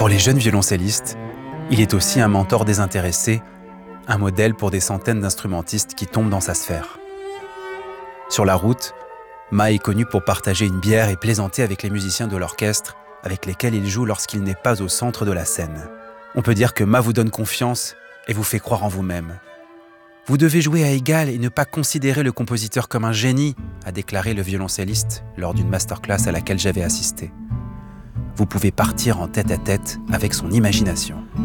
Pour les jeunes violoncellistes, il est aussi un mentor désintéressé, un modèle pour des centaines d'instrumentistes qui tombent dans sa sphère. Sur la route, Ma est connu pour partager une bière et plaisanter avec les musiciens de l'orchestre avec lesquels il joue lorsqu'il n'est pas au centre de la scène. On peut dire que Ma vous donne confiance et vous fait croire en vous-même. Vous devez jouer à égal et ne pas considérer le compositeur comme un génie, a déclaré le violoncelliste lors d'une masterclass à laquelle j'avais assisté. Vous pouvez partir en tête-à-tête avec son imagination.